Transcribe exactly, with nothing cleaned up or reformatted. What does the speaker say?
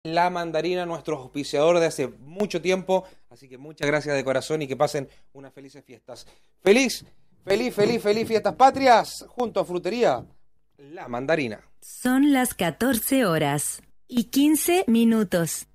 La Mandarina, nuestro auspiciador de hace mucho tiempo. Así que muchas gracias de corazón y que pasen unas felices fiestas. Feliz, feliz, feliz, feliz fiestas patrias junto a Frutería La Mandarina. Son las catorce horas y quince minutos.